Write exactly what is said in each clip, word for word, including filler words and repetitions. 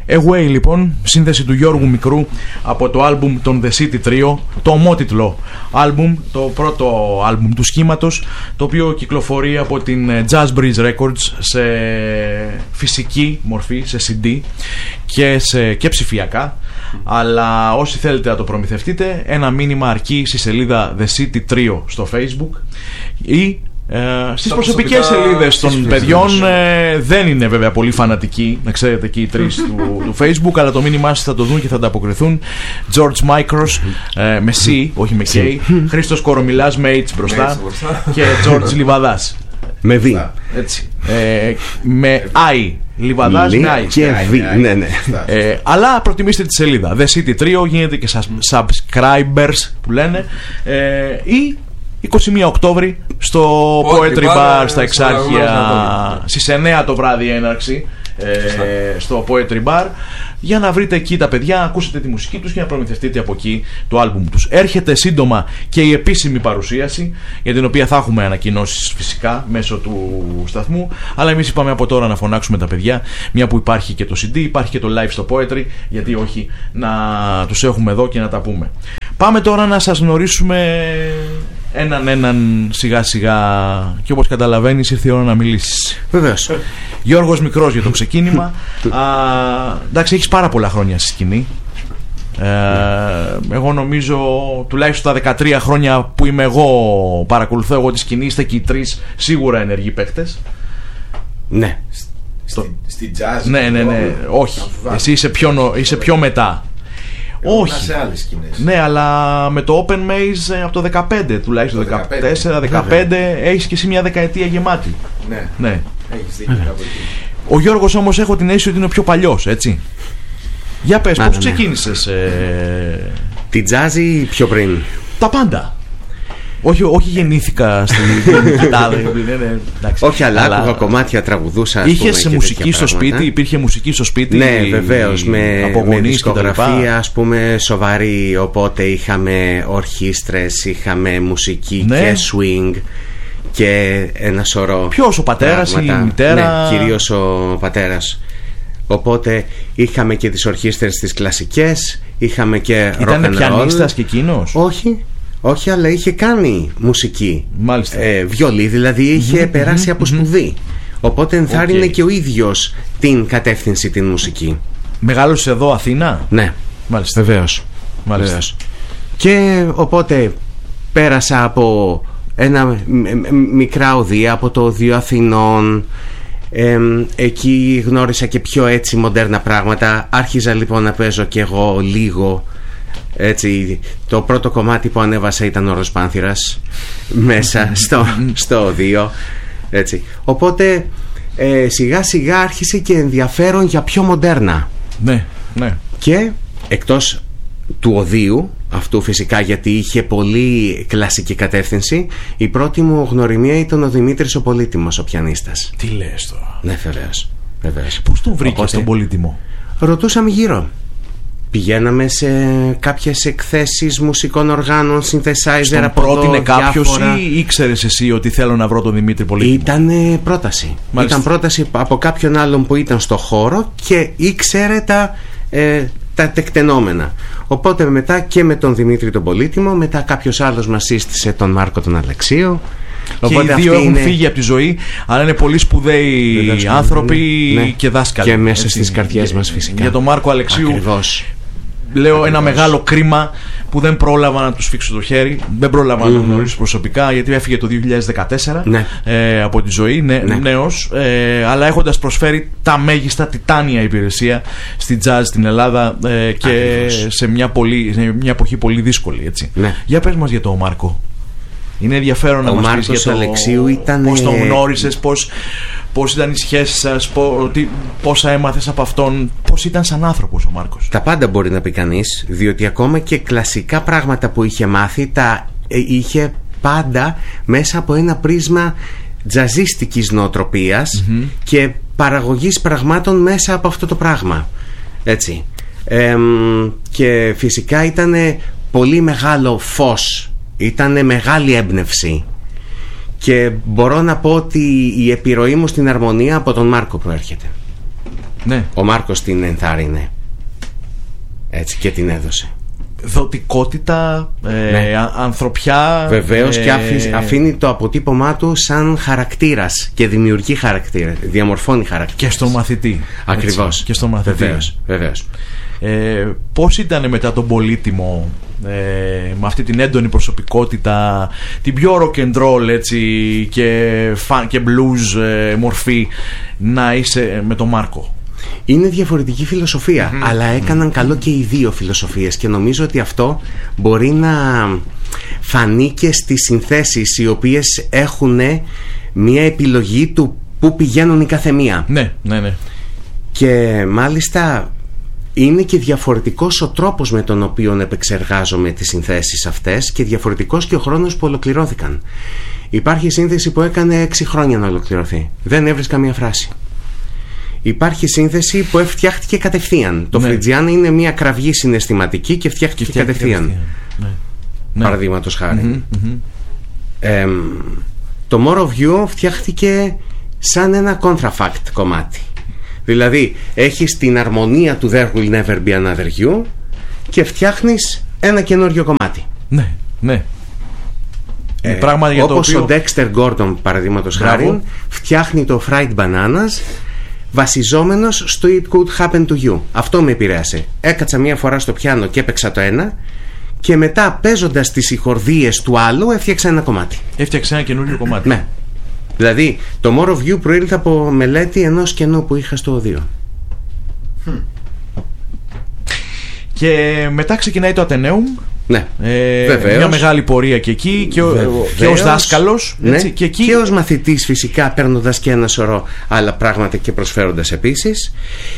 Away λοιπόν, σύνθεση του Γιώργου Μικρού από το άλμπουμ των The City Trio, το ομότιτλο άλμπουμ, το πρώτο άλμπουμ του σχήματος, το οποίο κυκλοφορεί από την Jazz Breeze Records σε φυσική μορφή, σε σι ντι και, σε, και ψηφιακά. Αλλά όσοι θέλετε να το προμηθευτείτε, ένα μήνυμα αρκεί στη σελίδα The City Trio στο Facebook ή Ε, στις προσωπικές σελίδες των παιδιών. ε, Δεν είναι βέβαια πολύ φανατικοί, να ξέρετε, και οι τρεις του, του Facebook, αλλά το μήνυμά σας θα το δουν και θα ανταποκριθούν. George Micros ε, με C, όχι με K. Χρήστος Κορομιλάς με H μπροστά. Και George Λιβαδάς με V. Έτσι. Ε, με I. Λιβαδάς με I και V. Ναι, ναι. ε, Αλλά προτιμήστε τη σελίδα The City Trio, γίνεται και subscribers που λένε. ε, Ή είκοσι μία Οκτώβρη στο Poetry Bar στα Εξάρχεια στις εννιά το βράδυ έναρξη, ε, στο Poetry Bar, για να βρείτε εκεί τα παιδιά, να ακούσετε τη μουσική τους και να προμηθευτείτε από εκεί το άλμπουμ τους. Έρχεται σύντομα και η επίσημη παρουσίαση, για την οποία θα έχουμε ανακοινώσεις φυσικά μέσω του σταθμού, αλλά εμείς είπαμε από τώρα να φωνάξουμε τα παιδιά, μια που υπάρχει και το σι ντι, υπάρχει και το live στο Poetry, γιατί όχι να τους έχουμε εδώ και να τα πούμε. Πάμε τώρα να σας γνωρίσουμε έναν έναν σιγά σιγά, και όπως καταλαβαίνεις ήρθε η ώρα να μιλήσεις. Βεβαίως. Γιώργος Μικρός για το ξεκίνημα. Α, εντάξει, έχεις πάρα πολλά χρόνια στη σκηνή. ε, Εγώ νομίζω τουλάχιστον τα δεκατρία χρόνια που είμαι εγώ, παρακολουθώ εγώ τη σκηνή, είστε και οι τρεις σίγουρα ενεργοί παίκτες. Ναι. Στη, στη jazz. Ναι, ναι, ναι, όχι. Εσύ είσαι πιο, είσαι πιο μετά. Όχι. Σε άλλες σκηνές. Ναι, αλλά με το Open Maze από το δεκαπέντε, τουλάχιστον το δεκατέσσερα δεκαπέντε, έχεις και εσύ μια δεκαετία γεμάτη. Ναι, ναι. Έχεις δίκιο κάπου εκεί. Ο Γιώργος όμως έχω την αίσθηση ότι είναι ο πιο παλιός, έτσι. Για πες, Α, πώς ναι. ξεκίνησες ε... Την jazz ή πιο πριν? Τα πάντα. Όχι, όχι γεννήθηκα στην κοιτάδα. Όχι, αλλά άκουγα κομμάτια, τραγουδούσα. Είχες μουσική στο σπίτι, υπήρχε μουσική στο σπίτι. Ναι, βεβαίως. Με, με δισκογραφία, ας πούμε, σοβαρή. Οπότε είχαμε ορχήστρες, είχαμε μουσική, ναι, και swing και ένα σωρό. Ποιος, ο πατέρας ή η μητέρα? Ναι, κυρίως ο πατέρας. Οπότε είχαμε και τις ορχήστρες τις κλασικές, είχαμε και rock and roll. Ήταν πιανίστας και εκείνος? Όχι. Όχι, αλλά είχε κάνει μουσική. Μάλιστα. Ε, βιολί, δηλαδή είχε mm-hmm, περάσει mm-hmm, από σπουδή. Οπότε ενθάρρυνε okay. και ο ίδιος την κατεύθυνση την μουσική. Μεγάλωσες εδώ Αθήνα? Ναι. Μάλιστα. Βεβαίως. Βεβαίως. Και οπότε πέρασα από ένα μικρά οδεία, από το Οδείο Αθηνών. Ε, εκεί γνώρισα και πιο έτσι μοντέρνα πράγματα. Άρχιζα λοιπόν να παίζω και εγώ λίγο. Έτσι, το πρώτο κομμάτι που ανέβασα ήταν ο Ροσπάνθηρας μέσα στο, στο οδείο. Έτσι. Οπότε ε, σιγά σιγά άρχισε και ενδιαφέρον για πιο μοντέρνα. Ναι, ναι. Και εκτός του οδείου αυτού φυσικά, γιατί είχε πολύ κλασική κατεύθυνση, η πρώτη μου γνωριμία ήταν ο Δημήτρης ο Πολύτιμος, ο πιανίστας. Τι λες τώρα? Ναι, βεβαίως, βεβαίως. Πώς τον βρήκες τον Πολύτιμο? Ρωτούσαμε γύρω. Πηγαίναμε σε κάποιες εκθέσεις μουσικών οργάνων, synthesizer. Στον από πρότεινε κάποιος διάφορα... ή ήξερες εσύ ότι θέλω να βρω τον Δημήτρη Πολύτιμο? Ήταν πρόταση. Μάλιστα. Ήταν πρόταση από κάποιον άλλον που ήταν στο χώρο και ήξερε τα, ε, τα τεκτενόμενα. Οπότε μετά και με τον Δημήτρη τον Πολύτιμο, μετά κάποιος άλλος μας σύστησε τον Μάρκο τον Αλεξίου. Και οπότε οι δύο έχουν είναι... φύγει από τη ζωή, αλλά είναι πολύ σπουδαίοι Βεβαίως, άνθρωποι, ναι, και δάσκαλοι. Και μέσα έτσι, στις καρδιές μας φυσικά. Για τον Μάρκο Αλεξίου Ακριβώς. λέω Ακριβώς. Ένα μεγάλο κρίμα που δεν πρόλαβα να του σφίξω το χέρι. Δεν πρόλαβα mm-hmm. να τον γνωρίσω προσωπικά, γιατί έφυγε το δύο χιλιάδες δεκατέσσερα, ναι, ε, από τη ζωή, ναι, ναι. νέος, ε, αλλά έχοντας προσφέρει τα μέγιστα τιτάνια υπηρεσία στη jazz στην Ελλάδα, ε, και Ακριβώς. σε μια, πολύ, σε μια εποχή πολύ δύσκολη, έτσι. Ναι. Για πες μας για τον Μάρκο. Είναι ενδιαφέρον να μας πεις για το Αλεξίου ήταν... πώς τον γνώρισες, πώς, πώς ήταν οι σχέσεις σας, πώς, τι, πόσα έμαθες από αυτόν, πώς ήταν σαν άνθρωπος ο Μάρκος. Τα πάντα μπορεί να πει κανείς, διότι ακόμα και κλασικά πράγματα που είχε μάθει τα ε, είχε πάντα μέσα από ένα πρίσμα τζαζίστικης νοοτροπίας, mm-hmm. και παραγωγής πραγμάτων μέσα από αυτό το πράγμα. Έτσι. Ε, και φυσικά ήταν πολύ μεγάλο φως. Ήταν μεγάλη έμπνευση και μπορώ να πω ότι η επιρροή μου στην αρμονία από τον Μάρκο προέρχεται. Ναι. Ο Μάρκος την ενθάρρυνε. Έτσι, και την έδωσε. Δοτικότητα, ε, Ναι. α, ανθρωπιά. Βεβαίως, ε, και αφή- αφήνει το αποτύπωμά του σαν χαρακτήρας και δημιουργεί χαρακτήρα, διαμορφώνει χαρακτήρα. Και στον μαθητή. Ακριβώς. Έτσι, και στον μαθητή. Βεβαίως, βεβαίως. Ε, πώς ήταν μετά τον Πολύτιμο, ε, με αυτή την έντονη προσωπικότητα, την πιο rock and roll, έτσι, και, fun, και blues ε, μορφή, να είσαι με τον Μάρκο? Είναι διαφορετική φιλοσοφία, mm-hmm. αλλά έκαναν καλό και οι δύο φιλοσοφίες, και νομίζω ότι αυτό μπορεί να φανεί και στις συνθέσεις, οι οποίες έχουν μια επιλογή του που πηγαίνουν η καθεμία. Ναι, ναι, ναι. Και μάλιστα είναι και διαφορετικός ο τρόπος με τον οποίο επεξεργάζομαι τις συνθέσεις αυτές, και διαφορετικός και ο χρόνος που ολοκληρώθηκαν. Υπάρχει σύνθεση που έκανε έξι χρόνια να ολοκληρωθεί. Δεν έβρισκα μία φράση. Υπάρχει σύνθεση που φτιάχτηκε κατευθείαν. Το ναι. Φριτζιάν είναι μια κραυγή συναισθηματική και φτιάχτηκε, και φτιάχτηκε κατευθείαν. κατευθείαν. Ναι. Παραδείγματος χάρη. Mm-hmm, mm-hmm. Ε, το More of You φτιάχτηκε σαν ένα contrafact κομμάτι. Δηλαδή έχεις την αρμονία του There Will Never Be Another You και φτιάχνεις ένα καινούριο κομμάτι. Ναι, ναι. Ε, πράγμα για όπως το οποίο... ο Dexter Gordon, παραδείγματος χάρη, φτιάχνει το Fried Bananas βασιζόμενος στο It Could Happen to You. Αυτό με επηρέασε. Έκατσα μία φορά στο πιάνο και έπαιξα το ένα, και μετά παίζοντας τις συγχορδίες του άλλου έφτιαξα ένα κομμάτι. Έφτιαξα ένα καινούριο κομμάτι. Ναι. Δηλαδή το More of You προήλθε από μελέτη ενός κενού που είχα στο δύο. Hm. Και μετά ξεκινάει το Atheneum. Ναι, ε, μια μεγάλη πορεία και εκεί, και, ο, και ως δάσκαλος, ναι, έτσι, και, εκεί... και ως μαθητής φυσικά, παίρνοντας και ένα σωρό άλλα πράγματα και προσφέροντας επίσης.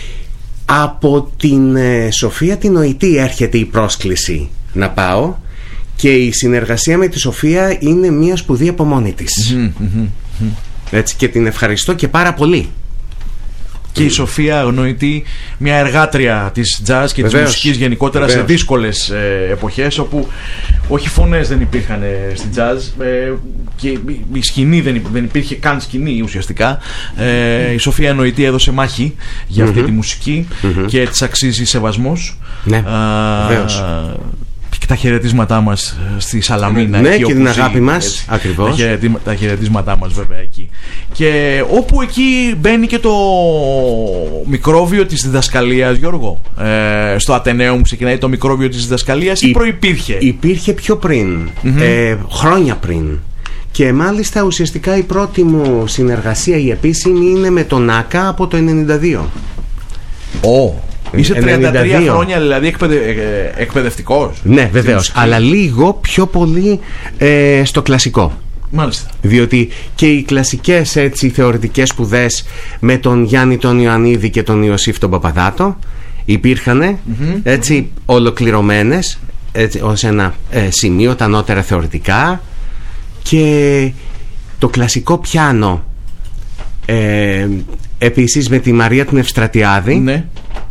Από την ε, Σοφία την Νοητή έρχεται η πρόσκληση να πάω, και η συνεργασία με τη Σοφία είναι μια σπουδή από μόνη της. Mm-hmm, mm-hmm. Έτσι, και την ευχαριστώ και πάρα πολύ. Και η Σοφία Γνωητή, μια εργάτρια της jazz και Βεβαίως. της μουσικής γενικότερα. Βεβαίως. Σε δύσκολες ε, εποχές, όπου όχι φωνές δεν υπήρχαν ε, στην jazz, ε, και η σκηνή δεν, δεν υπήρχε καν σκηνή ουσιαστικά. ε, η Σοφία Γνωητή έδωσε μάχη για αυτή mm-hmm. τη μουσική mm-hmm. και της αξίζει σεβασμός. Ναι, βεβαίως. Και τα χαιρετίσματά μας στη Σαλαμίνα. Ναι, εκεί, και την αγάπη ζει, μας, έτσι, ακριβώς. Τα, χαιρετί, τα χαιρετίσματά μας βέβαια εκεί. Και όπου εκεί μπαίνει και το μικρόβιο της διδασκαλίας, Γιώργο. Ε, στο Atheneum ξεκινάει το μικρόβιο της διδασκαλίας, ή, ή προϋπήρχε? Υπήρχε πιο πριν, mm-hmm. ε, χρόνια πριν. Και μάλιστα ουσιαστικά η πρώτη μου συνεργασία, η επίσημη, είναι με τον Άκα από το ενενήντα δύο. Oh. Είσαι τριάντα τρία χρόνια δηλαδή εκπαιδε... εκπαιδευτικός. Ναι, βεβαίως, αλλά λίγο πιο πολύ ε, στο κλασικό. Μάλιστα. Διότι και οι κλασικές, έτσι, θεωρητικές σπουδές με τον Γιάννη τον Ιωαννίδη και τον Ιωσήφ τον Παπαδάτο υπήρχαν, mm-hmm. έτσι, mm-hmm. ολοκληρωμένες, έτσι, ως ένα ε, σημείο, τα ανώτερα θεωρητικά, και το κλασικό πιάνο ε, επίσης με τη Μαρία την Ευστρατιάδη, ναι.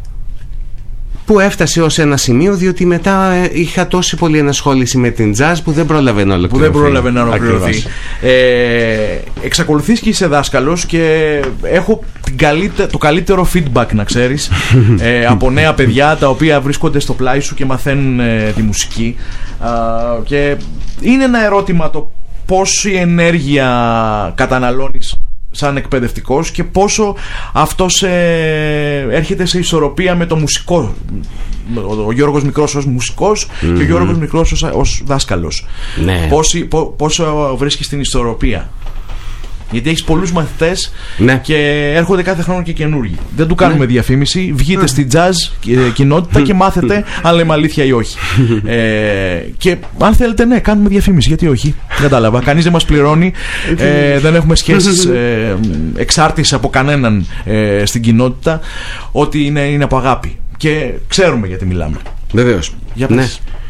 που έφτασε ως ένα σημείο, διότι μετά ε, είχα τόση πολύ ενασχόληση με την jazz που δεν πρόλαβε να ολοκληρωθεί. Που δεν πρόλαβε να ολοκληρωθεί. Ε, εξακολουθείς και είσαι δάσκαλος, και έχω την καλύτε, το καλύτερο feedback, να ξέρεις, ε, από νέα παιδιά τα οποία βρίσκονται στο πλάι σου και μαθαίνουν ε, τη μουσική. Ε, και είναι ένα ερώτημα το πόση ενέργεια καταναλώνεις σαν εκπαιδευτικός, και πόσο αυτός ε, έρχεται σε ισορροπία με το μουσικό, ο, ο Γιώργος Μικρός ως μουσικός mm-hmm. και ο Γιώργος Μικρός ως, ως δάσκαλος. Ναι. Πόση, πό, πόσο βρίσκεις την ισορροπία? Γιατί έχεις πολλούς μαθητές, ναι. και έρχονται κάθε χρόνο και καινούργοι. Δεν του κάνουμε, ναι. διαφήμιση. Βγείτε στη jazz κοινότητα και μάθετε αν λέμε αλήθεια ή όχι. ε, και αν θέλετε, ναι, κάνουμε διαφήμιση. Γιατί όχι? Κατάλαβα. Κανείς δεν μας πληρώνει. ε, δεν έχουμε σχέσεις ε, εξάρτηση από κανέναν ε, στην κοινότητα. Ότι είναι, είναι από αγάπη. Και ξέρουμε γιατί μιλάμε. Βεβαίως. Για πες. Ναι.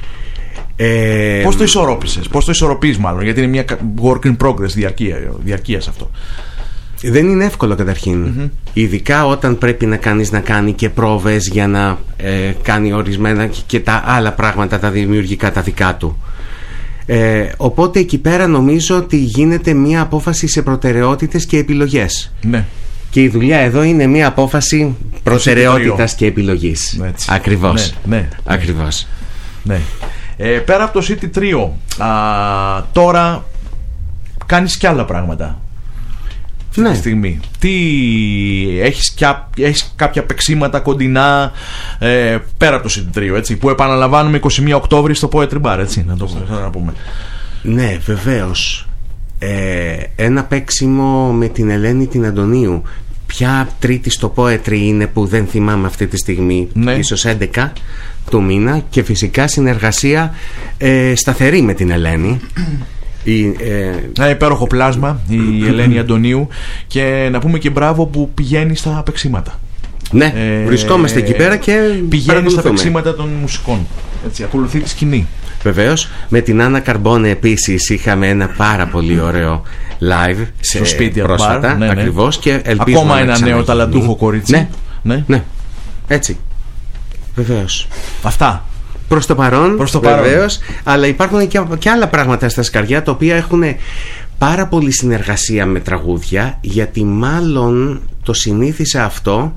Ε, πώς το ισορρόπησες, πώς το ισορροπείς μάλλον? Γιατί είναι μια work in progress, διαρκεία, διαρκείας αυτό. Δεν είναι εύκολο καταρχήν, mm-hmm. ειδικά όταν πρέπει να κάνεις να κάνει και πρόβες για να ε, κάνει ορισμένα και, και τα άλλα πράγματα, τα δημιουργικά, τα δικά του. ε, Οπότε εκεί πέρα νομίζω ότι γίνεται μια απόφαση σε προτεραιότητες και επιλογές. Ναι. Και η δουλειά εδώ είναι μια απόφαση προτεραιότητας και επιλογής. Ακριβώς. Ναι, ναι, Ακριβώς. Ναι. Ε, πέρα από το City τρία, α, τώρα κάνεις κι άλλα πράγματα αυτή Ναι. τη στιγμή. Τι έχεις, κιά, έχεις κάποια παίξηματα κοντινά ε, πέρα από το City τρία, έτσι, που επαναλαμβάνουμε εικοστή πρώτη Οκτώβρη στο Poetry Bar, έτσι, να το να πούμε. Ναι, βεβαίως. Ε, ένα παίξιμο με την Ελένη την Αντωνίου. Ποια τρίτη στο Poetry είναι που δεν θυμάμαι αυτή τη στιγμή, ναι. Ίσως έντεκα του μήνα. Και φυσικά συνεργασία ε, σταθερή με την Ελένη. Η, ε... Ένα υπέροχο πλάσμα η Ελένη Αντωνίου. Και να πούμε και μπράβο που πηγαίνει στα παίξηματα. Ναι, ε, βρισκόμαστε εκεί πέρα και πηγαίνει στα παίξηματα των μουσικών, έτσι, ακολουθεί τη σκηνή. Βεβαίως. Με την Άννα Καρμπόνε επίσης είχαμε ένα πάρα πολύ ωραίο live στο σπίτι πρόσφατα, ναι, ναι. ακριβώς, και ελπίζουμε ακόμα να ένα ξαναγίνει. νέο ταλαντούχο κορίτσι. Ναι, ναι. ναι. Έτσι. Βεβαίως. Αυτά. Προς το παρόν, Προς το παρόν. βεβαίως, αλλά υπάρχουν και, και άλλα πράγματα στα σκαριά τα οποία έχουν πάρα πολύ συνεργασία με τραγούδια, γιατί μάλλον το συνήθισα αυτό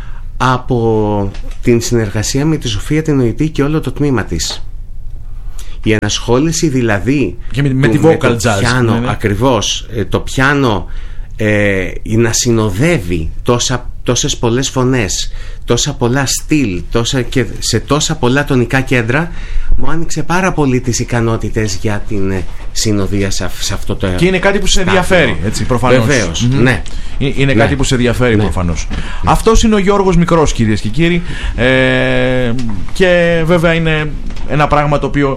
από την συνεργασία με τη Σοφία την Νοητή και όλο το τμήμα της. Η ενασχόληση δηλαδή και με, με του, τη vocal με το jazz, πιάνο, ναι, ναι. Ακριβώς, ε, το πιάνο ε, να συνοδεύει τόσα, τόσες πολλές φωνές, τόσα πολλά στυλ, τόσα και σε τόσα πολλά τονικά κέντρα, μου άνοιξε πάρα πολύ τις ικανότητες για την ε, συνοδεία σε, σε αυτό το. Και είναι κάτι που σε ενδιαφέρει, έτσι, προφανώς. Βεβαίως, mm-hmm. ναι. Είναι ναι. κάτι που σε ενδιαφέρει, ναι. προφανώς. Αυτός είναι ο Γιώργος Μικρός, κυρίες και κύριοι. Ε, και βέβαια είναι ένα πράγμα το οποίο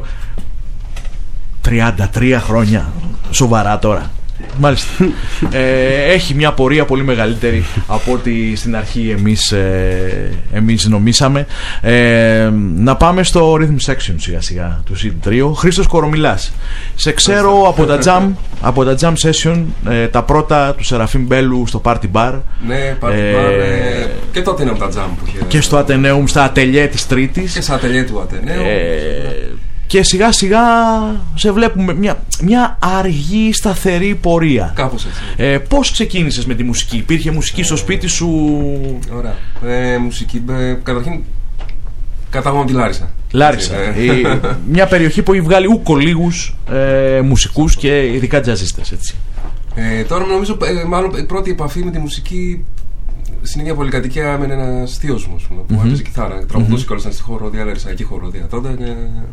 τριάντα τρία χρόνια, σοβαρά τώρα. Μάλιστα. ε, έχει μια πορεία πολύ μεγαλύτερη από ό,τι στην αρχή εμείς, ε, εμείς νομίσαμε. Ε, να πάμε στο Rhythm Section σιγά σιγά του City τρία. Χρήστος Κορομιλάς. Σε ξέρω από τα jam, από τα jam session, ε, τα πρώτα του Σεραφείμ Μπέλου στο Party Bar. Ναι, Party ε, Bar. Ε, και τότε είναι από τα jam που είχε. Και στο Ατενέουμ, στα ατελιέ της Τρίτης. Και στα ατελιέ του Ατενέου. Ε, και σιγά σιγά σε βλέπουμε μια, μια αργή σταθερή πορεία. Κάπως έτσι. Ε, πώς ξεκίνησες με τη μουσική? Υπήρχε μουσική στο σπίτι σου? Ωραία. Ε, μουσική, ε, καταρχήν κατάγομαι από τη Λάρισα. Λάρισα. Έτσι, η, μια περιοχή που έχει βγάλει ούκο λίγους ε, μουσικούς και ειδικά τζαζίστες, έτσι. Ε, τώρα νομίζω ε, μάλλον η πρώτη επαφή με τη μουσική στην ίδια πολυκατοικία με ένα θείος μου, που Mm-hmm. έπαιζε κιθάρα. Τραγουδούσε Mm-hmm. κιόλας στη χοροδία, λαρισαϊκή χοροδία τότε. Και...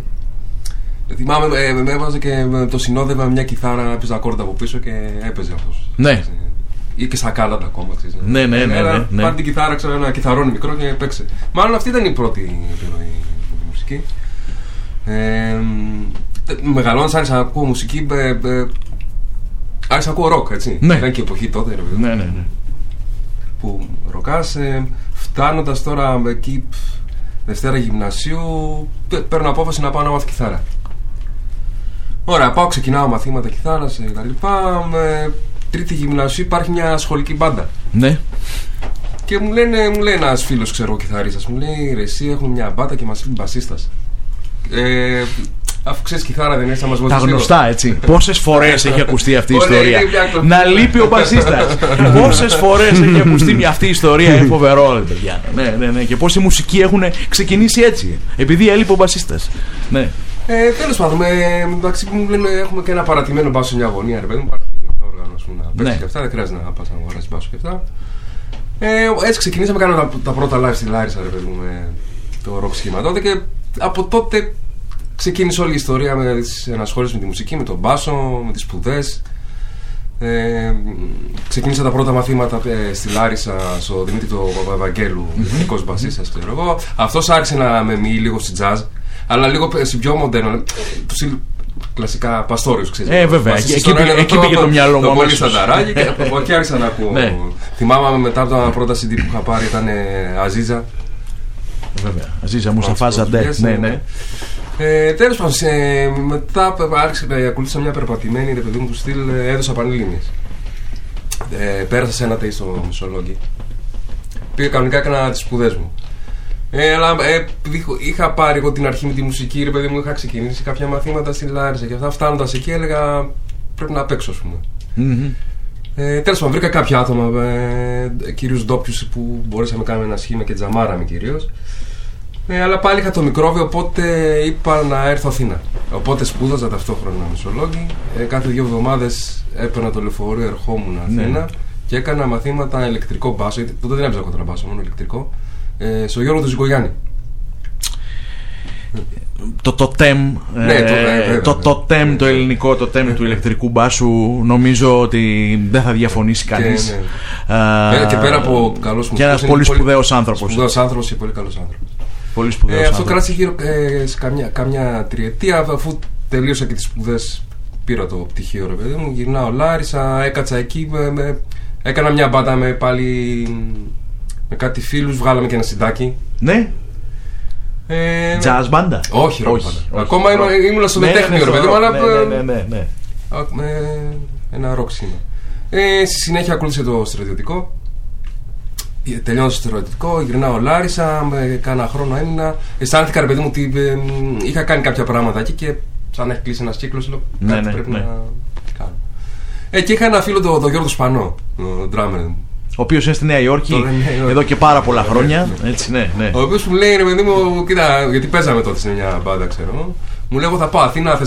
θυμάμαι, ε, με έβαζε και με το συνόδευα με μια κιθάρα, έπαιζε ακόρτα από πίσω και έπαιζε αυτός. Ναι. Ή και στα κάλαντα ακόμα, ξέρεις. Ναι, ναι, ναι. Έλα, ναι, ναι. πάρε την κιθάρα, ξέρω, ένα κιθαρόνι μικρό και παίξε. Μάλλον αυτή ήταν η πρώτη επιρροή με τη μουσική. Ε, μεγαλώνοντας, άρχισα να ακούω μουσική. Ε, ε, άρχισα να ακούω ροκ, έτσι. Ναι. Ήταν και εποχή τότε, ρε παιδί. Ναι, ναι, ναι. Που ροκάς, ε, φτάνοντας τώρα εκεί Δευτέρα γυμνασίου, παίρνω απόφαση να πάω να μάθω κιθάρα. Ωραία, πάω, ξεκινάω μαθήματα κιθάρας και τα λοιπά. Με τρίτη γυμνασίου υπάρχει μια σχολική μπάντα. Ναι. Και μου λένε, μου λέει ένας φίλος, ξέρω, κιθαρίστας, μου λέει ρε εσύ έχουμε μια μπάντα και μας λείπει μπασίστας. Ε, αφού ξέρεις κιθάρα δεν έχεις να μας Τα βοηθήσει. γνωστά, έτσι. Πόσες φορές έχει ακουστεί αυτή η Ωραία, ιστορία? είναι μια κλοπή. Να λείπει ο μπασίστας. Πόσες φορές έχει ακουστεί μια αυτή η ιστορία? Είναι φοβερό, ρε παιδιά. Ναι, ναι, ναι. Και πόσοι μουσικοί έχουν ξεκινήσει έτσι, επειδή έλειπε ο μπασίστας. Ναι. Ε, τέλος πάντων, με, μεταξύ που μου λένε έχουμε και ένα παρατημένο μπάσο σε μια γωνία, ρε παιδί μου, υπάρχει όργανο σου να παίξεις Ναι. και αυτά, δεν χρειάζεται να πας να αγοράσεις μπάσο και αυτά. Ε, έτσι ξεκινήσαμε, κάναμε τα, τα πρώτα live στη Λάρισα, ρε παιδί μου, με το rock σχήμα τότε και από τότε ξεκίνησε όλη η ιστορία με τις ενασχόλησεις με τη μουσική, με τον μπάσο, με τις σπουδές. Ε, ξεκίνησα τα πρώτα μαθήματα ε, στη Λάρισα στο Δημήτρη του Παπαευαγγέλου, εθνικός μπασίστας, ξέρω εγώ. Αυτός άρχισε να με μοιεί λίγο στη jazz, αλλά λίγο σε πιο μοντέρνο, του στυλ κλασικά Παστόριους, ξέρεις. Ε, βέβαια, εκεί, εκεί, πήγε, εκεί πήγε το μυαλό μου. Το πολύ σανταράκι και από εκεί άρχισα να ακούω. Ναι. Θυμάμαι μετά από τα πρώτα σι ντι που είχα πάρει ήταν ε, Αζίζα. Βέβαια, Αζίζα Μουσταφά Ζαντέ. Ναι, ναι. Ε, τέλος πάντων, μετά άρχισα να ακολούθησα μια περπατημένη, ρε παιδί μου, του στυλ, έδωσα πανελλήνιες. Ε, πέρασα σε ένα τεϊ στο Μεσολόγγι. Πήγα κανονικά, έκανα τις σπουδές μου. Ε, αλλά ε, είχα πάρει εγώ την αρχή με τη μουσική, ρε παιδί μου, είχα ξεκινήσει κάποια μαθήματα στη Λάρισα και αυτά. Φτάνοντας εκεί έλεγα πρέπει να παίξω, ας πούμε. Mm-hmm. Ε, Τέλος πάντων, βρήκα κάποια άτομα, ε, κυρίως ντόπιους που μπορέσαμε να κάνουμε ένα σχήμα και τζαμάραμε κυρίως. Ε, αλλά πάλι είχα το μικρόβιο, οπότε είπα να έρθω Αθήνα. Οπότε σπούδαζα ταυτόχρονα μισολόγη. Ε, κάθε δύο εβδομάδες έπαιρνα το λεωφορείο, ερχόμουν Αθήνα ναι. και έκανα μαθήματα ηλεκτρικό μπάσο. Τότε δεν έπαιζα κοντραμπάσο, μόνο ηλεκτρικό. Ε, στο Γιώργο του Ζικογιάννη. Το τοτέμ, ναι, το, ε, το, το, τοτέμ, το ελληνικό τοτέμ του ηλεκτρικού μπάσου, νομίζω ότι δεν θα διαφωνήσει κανείς. Και, ναι. uh, και πέρα από καλός μουσικός, και ένας πολύ σπουδαίος άνθρωπος. Σπουδαίος άνθρωπος και πολύ καλός άνθρωπος. Πολύ σπουδαίος ε, αυτό άνθρωπος. κράτησε γύρω ε, σε καμιά, καμιά τριετία, αφού τελείωσα και τις σπουδές, πήρα το πτυχίο, ρε παιδί μου, γυρνάω Λάρισα, έκατσα εκεί, με, με, έκανα μια μπάντα με πάλι με κάτι φίλους, βγάλαμε και ένα συντάκι. Ναι. Ε, Jazz μπάντα. Όχι, όχι, όχι. Ακόμα όχι. ήμουν στο μετέχνιο, ρε παιδί μου, αλλά. Ναι, ναι, ναι, ναι. Με ένα ροκ σήμα. Ε, στη συνέχεια ακολούθησε το στρατιωτικό. Τελειώνω στο στρατιωτικό, γυρνάω Λάρισα, με κάνα χρόνο έμεινα. Αισθάνθηκα, ρε παιδί μου, ότι ε, είχα κάνει κάποια πράγματα εκεί και σαν να έχει κλείσει ένα κύκλο, λέω κάτι ναι, ναι, πρέπει ναι. να κάνω. Ε, και είχα ένα φίλο, τον το Γιώργο Σπανό, τον drummer. Ο οποίος είναι στη Νέα Υόρκη Νέα εδώ και πάρα πολλά χρόνια. Έτσι, ναι, ναι. Ο οποίος μου λέει, ρε παιδί μου, κοίτα, γιατί παίζαμε τότε σε μια μπάντα, ξέρω. Μου λέει, εγώ θα πάω Αθήνα, θες